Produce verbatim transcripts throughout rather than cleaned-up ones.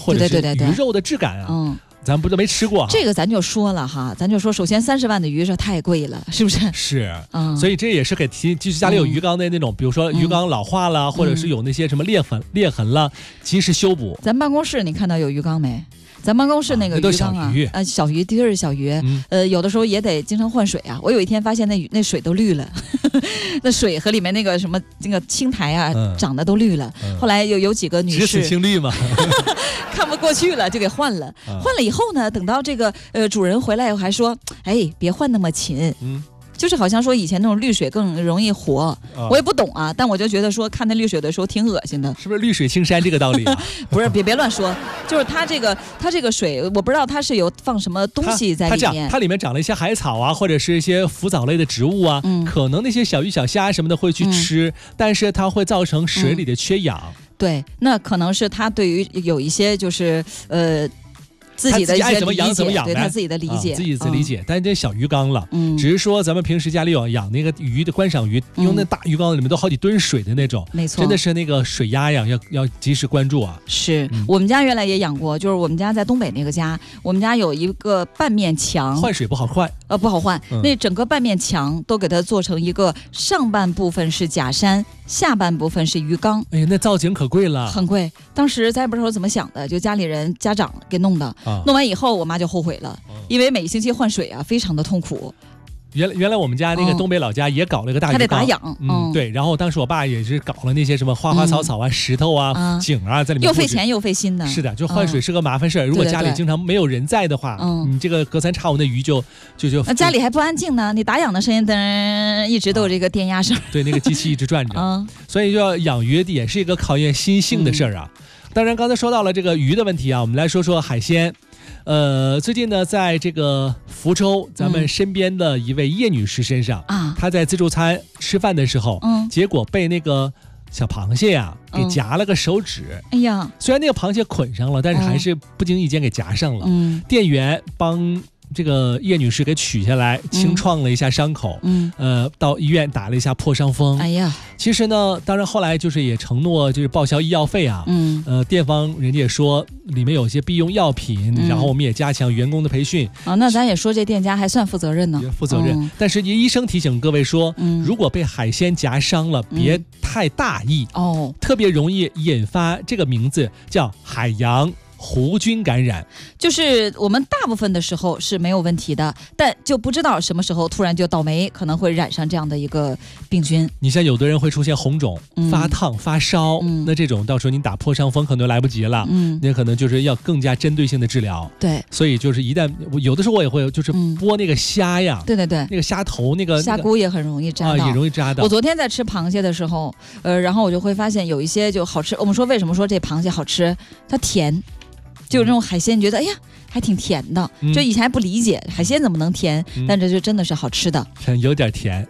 或者是对对对对对鱼肉的质感啊， 嗯。 咱不都没吃过哈。 这个咱就说了哈，咱就说，首先三十万的鱼是太贵了，是不是？ 是， 嗯， 所以这也是给提，就是家里有鱼缸的那种，嗯、比如说鱼缸老化了，嗯、或者是有那些什么裂痕、裂痕了，及时修补。 咱办公室你看到有鱼缸没？咱办公室那个鱼缸啊，啊小鱼， 呃，小鱼的确是小鱼，嗯、呃，有的时候也得经常换水啊。我有一天发现那那水都绿了，那水和里面那个什么那个青苔啊，嗯、长得都绿了。嗯、后来有有几个女士， 只死青绿嘛， 看不过去了，就给换了。嗯、换了以后呢，等到这个呃主人回来以后还说，哎，别换那么勤。嗯。就是好像说以前那种滤水更容易活，哦、我也不懂啊，但我就觉得说看那滤水的时候挺恶心的， 是不是绿水青山这个道理、啊？ 不是，别别乱说，就是它这个它这个水，我不知道它是有放什么东西在里面。它它这样，它里面长了一些海草啊，或者是一些浮藻类的植物啊，嗯、可能那些小鱼小虾什么的会去吃，嗯、但是它会造成水里的缺氧。嗯、 对，那可能是它对于有一些就是呃。自己的一些爱怎么养怎么养， 对他自己的理解， 啊、自己的理解。嗯、但是这小鱼缸了，嗯，只是说咱们平时家里有养那个鱼的观赏鱼，嗯、用那大鱼缸里面都好几吨水的那种， 没错， 真的是那个水压呀，要要及时关注啊。 是、嗯、我们家原来也养过，就是我们家在东北那个家，我们家有一个半面墙， 换水不好换， 呃，不好换，嗯、那整个半面墙都给它做成一个，上半部分是假山，下半部分是鱼缸。 哎呀，那造景可贵了， 很贵。当时咱也不知道怎么想的，就家里人家长给弄的，啊、弄完以后我妈就后悔了，嗯、因为每个星期换水啊，非常的痛苦。 原原来我们家那个东北老家也搞了个大鱼缸， 还得打氧， 嗯，嗯对。然后当时我爸也是搞了那些什么花花草草啊、嗯、石头啊、嗯、井啊，在里面又费钱又费心的。 是的，就换水是个麻烦事儿。嗯、如果家里经常没有人在的话，嗯，你这个隔三差五的鱼就就就那家里还不安静呢，你打氧的声音噔一直都有这个电压声，啊、 对，那个机器一直转着，嗯，所以就要养鱼也是一个考验心性的事儿啊。嗯、当然，刚才说到了这个鱼的问题啊，我们来说说海鲜。呃，最近呢，在这个福州，咱们身边的一位叶女士身上，啊、嗯，她在自助餐吃饭的时候，嗯，结果被那个小螃蟹呀、啊、给夹了个手指。 哎呀， 虽然那个螃蟹捆上了，但是还是不经意间给夹上了。嗯，店员帮这个叶女士给取下来，清创了一下伤口，嗯，呃，到医院打了一下破伤风。 哎呀， 其实呢，当然后来就是也承诺就是报销医药费啊，嗯，呃，店方人家也说里面有些必用药品，嗯、然后我们也加强员工的培训。 啊，那咱也说这店家还算负责任呢， 负责任。嗯、但是医生提醒各位说，嗯、如果被海鲜夹伤了，别太大意，嗯、哦，特别容易引发这个名字叫海洋弧菌感染。 就是我们大部分的时候是没有问题的，但就不知道什么时候突然就倒霉，可能会染上这样的一个病菌。 你像有的人会出现红肿、嗯、发烫、发烧，嗯、那这种到时候你打破伤风可能来不及了，嗯，那可能就是要更加针对性的治疗。 对， 所以就是一旦有的时候我也会就是剥那个虾呀， 嗯、对对对， 那个虾头那个虾骨也很容易扎到， 啊，也容易扎到。 我昨天在吃螃蟹的时候，呃，然后我就会发现有一些就好吃。我们说为什么说这螃蟹好吃？它甜。就有那种海鲜，你觉得哎呀还挺甜的，嗯、就以前还不理解海鲜怎么能甜，嗯、但这就真的是好吃的， 有点甜。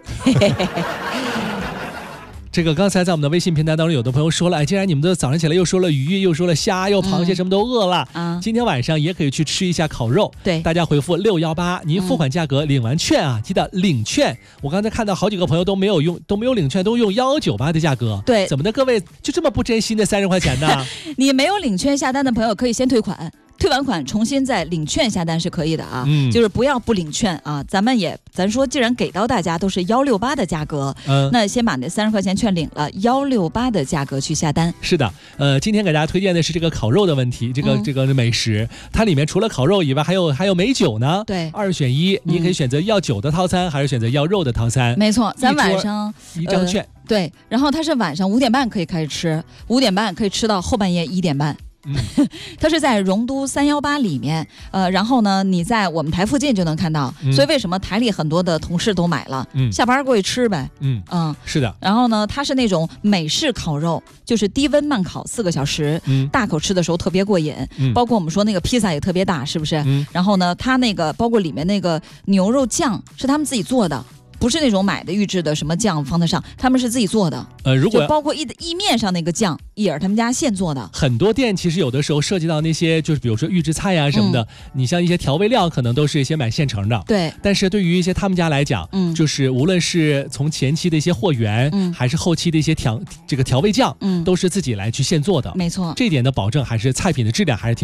这个刚才在我们的微信平台当中，有的朋友说了，哎，既然你们都早上起来又说了鱼，又说了虾，又螃蟹，什么都饿了，嗯、今天晚上也可以去吃一下烤肉。 对， 大家回复六幺八，您付款价格，领完券啊，记得领券。我刚才看到好几个朋友都没有用，都没有领券，都用幺九八的价格。 对， 怎么的？各位就这么不真心的三十块钱呢？ 你没有领券下单的朋友可以先退款。退完款重新再领券下单是可以的啊，嗯、就是不要不领券啊。咱们也咱说，既然给到大家都是幺六八的价格，嗯、那先把那三十块钱券领了，幺六八的价格去下单。 是的，呃，今天给大家推荐的是这个烤肉的问题，这个、嗯、这个美食，它里面除了烤肉以外，还有还有美酒呢。 对， 二选一，你可以选择要酒的套餐，还是选择要肉的套餐。 没错，咱晚上一张券、 呃。对，然后它是晚上五点半可以开始吃，五点半可以吃到后半夜一点半。嗯、它是在荣都三幺八里面，呃，然后呢，你在我们台附近就能看到，嗯、所以为什么台里很多的同事都买了，嗯、下班过去吃呗， 嗯嗯，是的。 然后呢，它是那种美式烤肉，就是低温慢烤四个小时，嗯、大口吃的时候特别过瘾，嗯、包括我们说那个披萨也特别大，是不是？嗯、然后呢，它那个包括里面那个牛肉酱是他们自己做的。不是那种买的预制的什么酱放得上，他们是自己做的。呃，如果就包括意意面上那个酱，也是他们家现做的。 很多店其实有的时候涉及到那些，就是比如说预制菜呀什么的，嗯、你像一些调味料，可能都是一些买现成的。 对。 但是对于一些他们家来讲，嗯，就是无论是从前期的一些货源，嗯，还是后期的一些调这个调味酱，嗯，都是自己来去现做的。 没错。 这一点的保证还是菜品的质量还是挺。